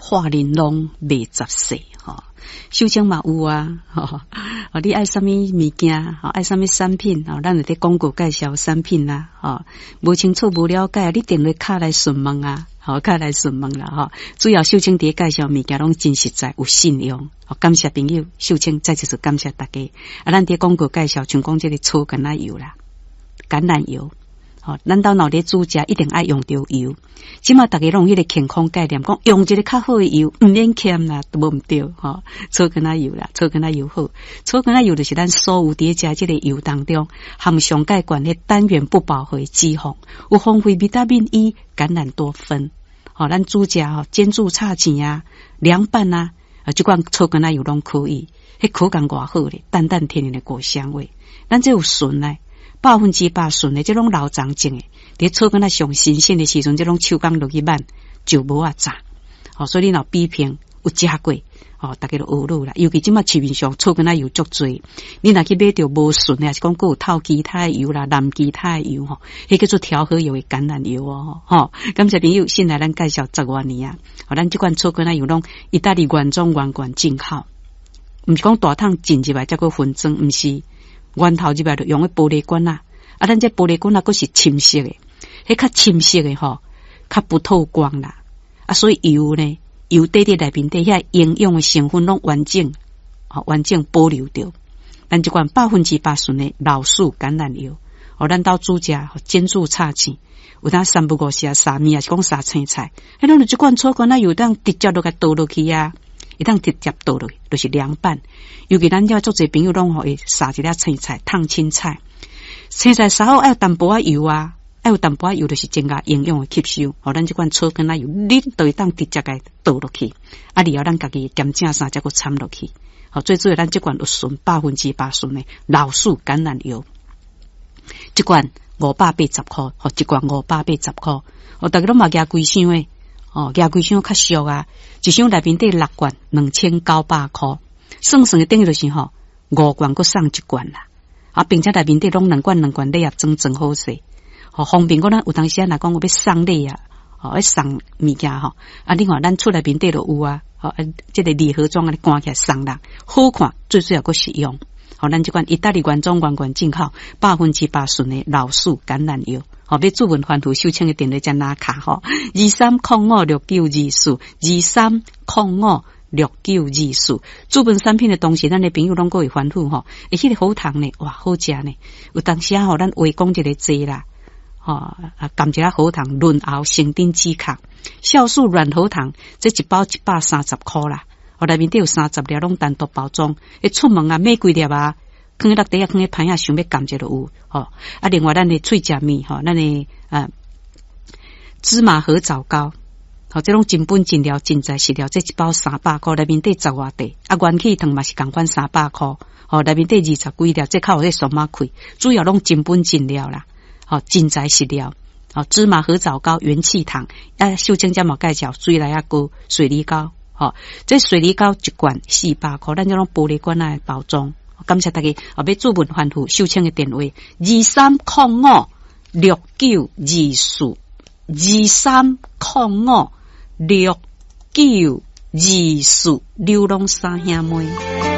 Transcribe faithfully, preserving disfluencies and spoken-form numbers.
华人拢未十岁吼，秀清嘛有啊，吼，你爱什么物件，爱什么产品，吼，咱就伫广告介绍产品啦，吼，无清楚无了解，你电话卡来询问啊，吼，卡来询问啦，吼，主要秀清伫介绍物件拢真实在，有信用，吼，感谢朋友，秀清再次感谢大家，啊，咱伫广告介绍，像讲这个草橄榄油啦，橄榄油。吼，咱到脑袋煮食一定爱用到油，即马大家拢迄个健康概念，讲用一个较好的油，毋免欠啦，都无毋对吼。草橄榄油啦，草橄榄油好，草橄榄油就是咱所有伫食即个油当中含上介悬的单元不饱和脂肪，有丰富维他命 E、橄榄多酚。吼，咱煮食吼，煎煮炒糋啊、凉拌啊，啊，即款草橄榄油拢可以，迄口感偌好咧，淡淡甜甜的果香味。咱这有笋呢。百分之百顺的，这种老长种的，伫草根啊上新鲜的时阵，这种手工落去慢就无啊炸。哦，所以你若比拼有食过，哦，大家都学路啦。尤其即马市面上草根啊油足多，你若去买着无顺的，还是讲佫有透其他的油啦、蓝其他的油吼，迄叫做调和油的橄榄油哦。吼，感谢朋友，先来咱介绍十多年啊。哦，咱即款草根啊油拢意大利原装原罐进口，毋是讲大桶进入来再个分装，毋是。源头入来就用个玻璃管啊，啊，咱这玻璃管啊，佫是深色的，迄较深色的吼，较不透光啦，啊，所以油呢，油底底内面底遐营养的成分拢完整，哦，完整保留着。咱即款百分之八顺的老树橄榄油，哦，咱到煮食煎煮炒糋，有当三不五时啊，沙面啊是讲沙青菜，迄种即款草管啊，有当直接落甲倒落去啊。一旦直接倒落去，就是凉拌。尤其咱遮足侪朋友拢会撒一粒青菜、烫青菜。青菜撒好爱有淡薄仔油啊，爱有淡薄仔油就是增加营养的吸收。互咱即款草根啊油，你都会当直接个倒落去。啊，然后咱家己咸正啥才个掺落去。好，最主要咱即款有纯百分之百纯的老树橄榄油。即款五百八十块，吼，一罐五百八十块。哦，大家拢嘛加几箱诶。哦，价贵箱较俗啊，一箱内面底六罐，两千九百块，算算的等于就是吼五罐搁送一罐啦。啊，并且内面底拢两罐两罐礼盒装装好势，吼方便个咱有当时啊，若讲我要送礼啊，吼要送物件吼，啊，另外咱厝内面底都有啊，吼，即个礼盒装啊，关起来送人，好看，最主要搁实用。吼，咱即款意大利原装原罐进口，百分之百纯的老树橄榄油。好，要注文环图秀清的电话加拿卡吼，二三零五六九二四，二三零五六九二四。注文产品的同时，咱的朋友拢个会反复吼，而且个好糖呢，哇，好食呢。有当时啊，吼，咱话讲一个济啦，吼啊，含一下好糖润喉生顶止咳，酵素软喉糖，这一包一百三十块啦。哦，内面都有三十粒拢单独包装，一出门啊买几粒啊。放喺落底啊，放喺盘啊，想要感觉都有吼。啊，另外咱的脆食面吼，咱的啊芝麻和枣糕，吼，这种真本真料真材实料，这一包三百块，内面底十外块，啊，元气糖嘛是共款三百块，吼，内面底二十几粒，这靠这数码开，主要拢真本真料啦，吼，真材实料，吼，芝麻和枣糕、元气糖，啊，秀清家嘛介绍水来啊糕、水梨糕，吼，这水梨糕一罐四百块，咱这种玻璃罐来包装。感谢大家，后要注文反复秀清的电话：二三零五六九二四，二三零五六九二四，流浪三兄妹。